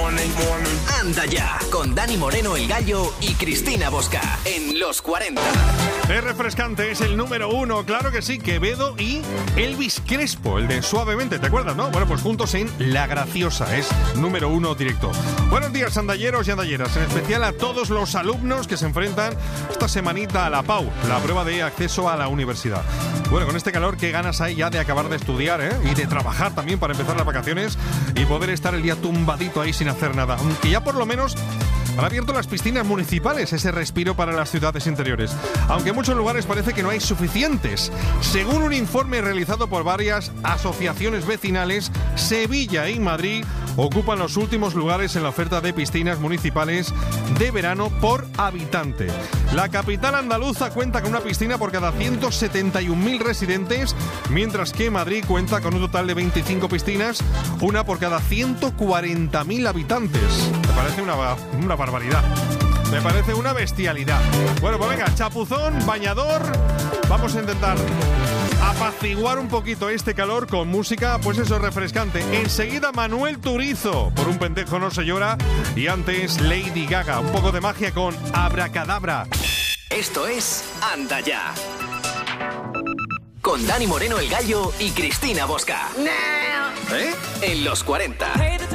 Anda ya, con Dani Moreno el Gallo y Cristina Bosca en Los 40. Es refrescante, es el número 1, claro que sí, Quevedo y Elvis Crespo, el de Suavemente, ¿te acuerdas, no? Bueno, pues juntos en La Graciosa, es número 1 directo. Buenos días, andalleros y andalleras, en especial a todos los alumnos que se enfrentan esta semanita a la PAU, la prueba de acceso a la universidad. Bueno, con este calor, qué ganas hay ya de acabar de estudiar, ¿eh? Y de trabajar también para empezar las vacaciones y poder estar el día tumbadito ahí sin hacer nada. Aunque ya por lo menos han abierto las piscinas municipales, ese respiro para las ciudades interiores. Aunque en muchos lugares parece que no hay suficientes. Según un informe realizado por varias asociaciones vecinales, Sevilla y Madrid ocupan los últimos lugares en la oferta de piscinas municipales de verano por habitante. La capital andaluza cuenta con una piscina por cada 171.000 residentes, mientras que Madrid cuenta con un total de 25 piscinas, una por cada 140.000 habitantes. Me parece una barbaridad. Me parece una bestialidad. Bueno, pues venga, chapuzón, bañador. Vamos a intentar apaciguar un poquito este calor con música, pues eso, refrescante. Enseguida Manuel Turizo, Por un pendejo no se llora. Y antes Lady Gaga, un poco de magia con Abracadabra. Esto es Anda ya, con Dani Moreno el Gallo y Cristina Bosca. En Los 40.